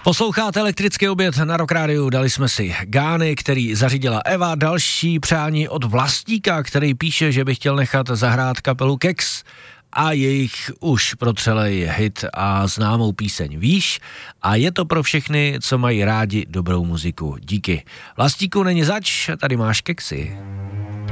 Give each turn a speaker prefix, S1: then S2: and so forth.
S1: Posloucháte Elektrický oběd na Rock Rádiu, dali jsme si Gány, který zařídila Eva, další přání od Vlastíka, který píše, že by chtěl nechat zahrát kapelu Keks a jejich už protřelej hit a známou píseň Víš, a je to pro všechny, co mají rádi dobrou muziku. Díky. Vlastíku, není zač, tady máš Keksy.